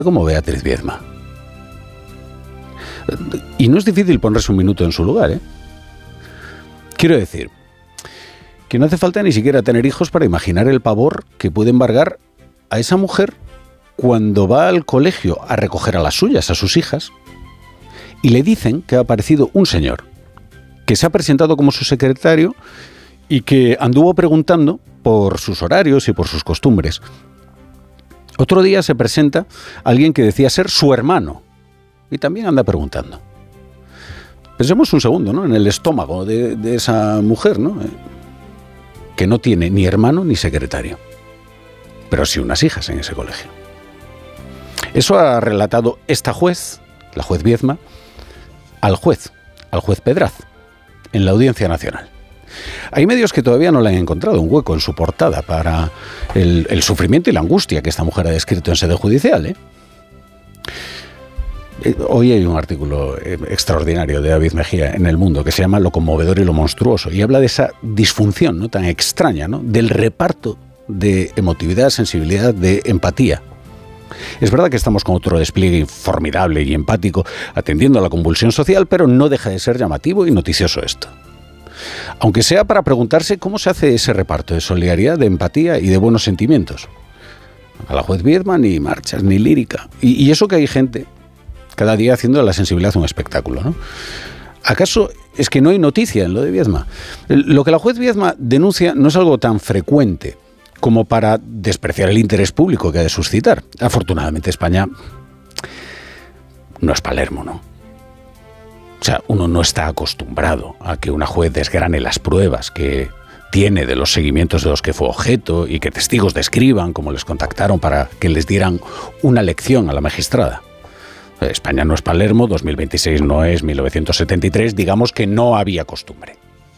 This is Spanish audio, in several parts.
como Beatriz Viedma. Y no es difícil ponerse un minuto en su lugar, ¿eh? Quiero decir que no hace falta ni siquiera tener hijos para imaginar el pavor que puede embargar a esa mujer cuando va al colegio a recoger a las suyas, a sus hijas, y le dicen que ha aparecido un señor que se ha presentado como su secretario y que anduvo preguntando por sus horarios y por sus costumbres. Otro día se presenta alguien que decía ser su hermano y también anda preguntando. Pensemos un segundo, ¿no?, en el estómago de esa mujer, ¿no?, que no tiene ni hermano ni secretario, pero sí unas hijas en ese colegio. Eso ha relatado esta juez, la juez Viedma, al juez Pedraz, en la Audiencia Nacional. Hay medios que todavía no le han encontrado un hueco en su portada para el sufrimiento y la angustia que esta mujer ha descrito en sede judicial, ¿eh? Hoy hay un artículo extraordinario de David Mejía en El Mundo que se llama Lo conmovedor y lo monstruoso, y habla de esa disfunción, ¿no?, tan extraña, ¿no?, del reparto de emotividad, sensibilidad, de empatía. Es verdad que estamos con otro despliegue formidable y empático atendiendo a la convulsión social, pero no deja de ser llamativo y noticioso esto. Aunque sea para preguntarse cómo se hace ese reparto de solidaridad, de empatía y de buenos sentimientos. A la juez Viedma ni marchas, ni lírica. Y eso que hay gente cada día haciendo de la sensibilidad un espectáculo, ¿no? ¿Acaso es que no hay noticia en lo de Viedma? Lo que la juez Viedma denuncia no es algo tan frecuente como para despreciar el interés público que ha de suscitar. Afortunadamente España no es Palermo, ¿no? O sea, uno no está acostumbrado a que una juez desgrane las pruebas que tiene de los seguimientos de los que fue objeto y que testigos describan cómo les contactaron para que les dieran una lección a la magistrada. España no es Palermo, 2026 no es 1973, digamos que no había costumbre.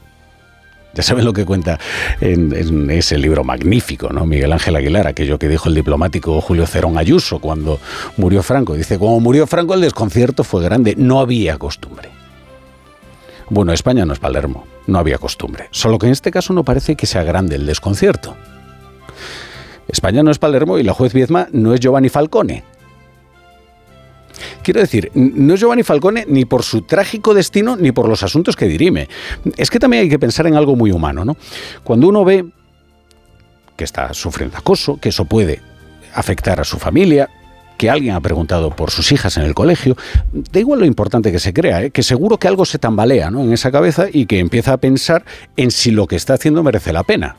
Ya saben lo que cuenta en ese libro magnífico, ¿no?, Miguel Ángel Aguilar, aquello que dijo el diplomático Julio Cerón Ayuso cuando murió Franco. Dice, cuando murió Franco el desconcierto fue grande, no había costumbre. Bueno, España no es Palermo, no había costumbre. Solo que en este caso no parece que sea grande el desconcierto. España no es Palermo y la juez Viedma no es Giovanni Falcone. Quiero decir, no es Giovanni Falcone ni por su trágico destino ni por los asuntos que dirime. Es que también hay que pensar en algo muy humano, ¿no? Cuando uno ve que está sufriendo acoso, que eso puede afectar a su familia, que alguien ha preguntado por sus hijas en el colegio, da igual lo importante que se crea, ¿eh?, que seguro que algo se tambalea, ¿no?, en esa cabeza y que empieza a pensar en si lo que está haciendo merece la pena.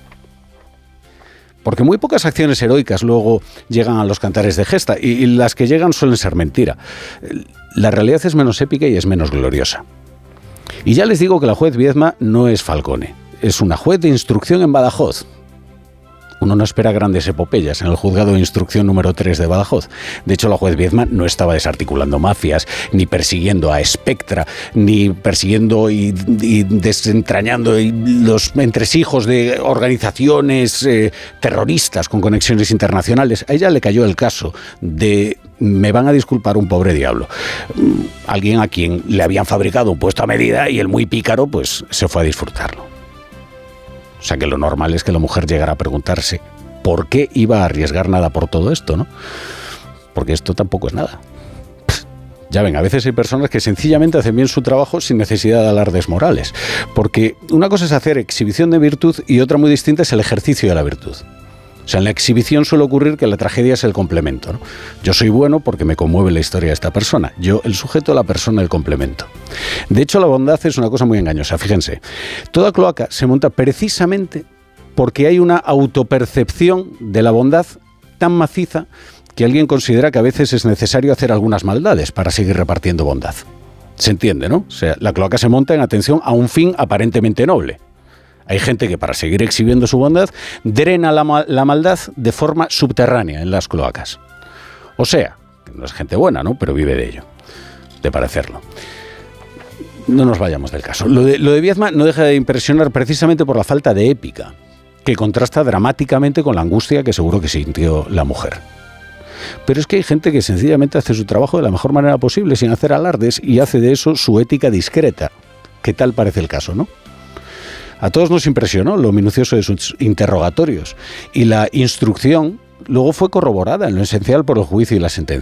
Porque muy pocas acciones heroicas luego llegan a los cantares de gesta y las que llegan suelen ser mentira. La realidad es menos épica y es menos gloriosa. Y ya les digo que la juez Viedma no es Falcone, es una juez de instrucción en Badajoz. Uno no espera grandes epopeyas en el juzgado de instrucción número 3 de Badajoz. De hecho, la juez Viedma no estaba desarticulando mafias, ni persiguiendo a Spectra, ni persiguiendo y desentrañando los entresijos de organizaciones terroristas con conexiones internacionales. A ella le cayó el caso de, me van a disculpar, un pobre diablo. Alguien a quien le habían fabricado un puesto a medida y el muy pícaro pues se fue a disfrutarlo. O sea que lo normal es que la mujer llegara a preguntarse por qué iba a arriesgar nada por todo esto, ¿no? Porque esto tampoco es nada. Ya ven, a veces hay personas que sencillamente hacen bien su trabajo sin necesidad de alardes morales. Porque una cosa es hacer exhibición de virtud y otra muy distinta es el ejercicio de la virtud. O sea, en la exhibición suele ocurrir que la tragedia es el complemento, ¿no? Yo soy bueno porque me conmueve la historia de esta persona. Yo, el sujeto, la persona, el complemento. De hecho, la bondad es una cosa muy engañosa. Fíjense, toda cloaca se monta precisamente porque hay una autopercepción de la bondad tan maciza que alguien considera que a veces es necesario hacer algunas maldades para seguir repartiendo bondad. ¿Se entiende, no? O sea, la cloaca se monta en atención a un fin aparentemente noble. Hay gente que para seguir exhibiendo su bondad drena la maldad de forma subterránea en las cloacas. O sea, no es gente buena, ¿no?, pero vive de ello, de parecerlo. No nos vayamos del caso. Lo de Viedma no deja de impresionar precisamente por la falta de épica, que contrasta dramáticamente con la angustia que seguro que sintió la mujer. Pero es que hay gente que sencillamente hace su trabajo de la mejor manera posible, sin hacer alardes, y hace de eso su ética discreta. ¿Qué tal parece el caso, no? A todos nos impresionó lo minucioso de sus interrogatorios y la instrucción luego fue corroborada en lo esencial por el juicio y la sentencia.